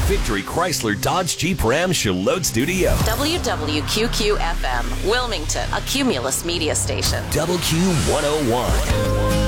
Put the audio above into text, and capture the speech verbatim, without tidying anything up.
Victory Chrysler Dodge Jeep Ram Charlotte Studio. W W Q Q F M, Wilmington, a Cumulus media station. Double Q one oh one.